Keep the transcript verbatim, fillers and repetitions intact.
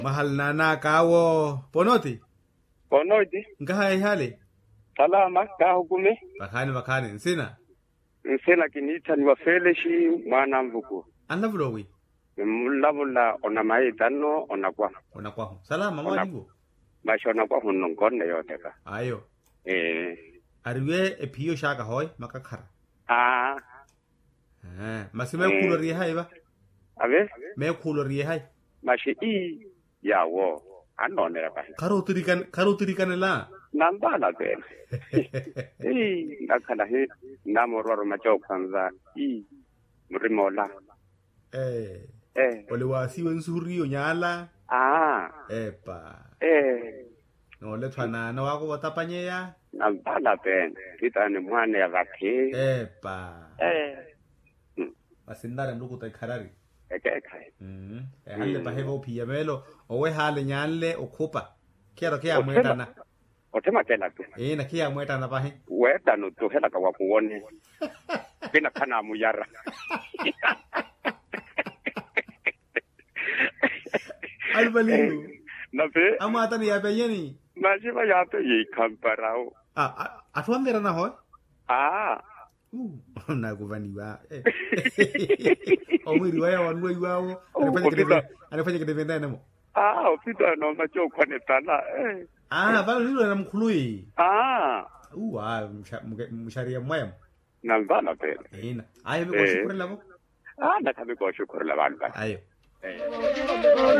Mahal na na kawo ponoti. Ponoti. Ngahay hali. Salama kahukume. Bakani bakani nsina. Nsina kinita ni wafeleshi mwana mvuku. Anlavulowi. Mlavula ona maitano ona kwa. Ona kwa. Salama mwajibu. Mashona kwa hunongone yote ka. Ayo. Eh. Ariwe epiyo shaka hoy makakara. Ah. Ah, masime eh. Kulo ri hai ba. Abe? Me kulo ri hai. Mashi i yawo anone ba. Karo turikan karo turikan la. Nambala be. Eh, nakala he namoro macho kwanza i mrimola. Eh. Eh. Ole wasi wensuri onyala. Ah. Epa. Eh. No le tshwana na wa go botapanye ya. Nambala be. Kita ni mwana ya bathe. Epa. Eh. Basindara nduku tai kharari. Eke kai. Mhm. E halle ba hebo pia melo o we hale nyanle o khopa. Kero ke amweta na. Otema tena tu. Eh na ke amweta na ba he. Weta no to hela ka wa kuone. Bina kana muyara. Albaliu. Na be. Amata ni ya be yeni. Majiba ya pe yi kamparao. Ah, atwambera na ho? Ah. Uh, na kuvaniwa. Omwiri waya wanwe iwao. Anafanya kidevenda, anafanya kidevenda namo. Ah, opita no macho kwane tana. Eh. Ah, bado hilo na mkhului. Ah. Uh, ah, msharia mwema. Na mbana pe. Ina. Ayo mko shukuru lavo. Ah, na kabe ko shukuru lavo. Ayo. Eh.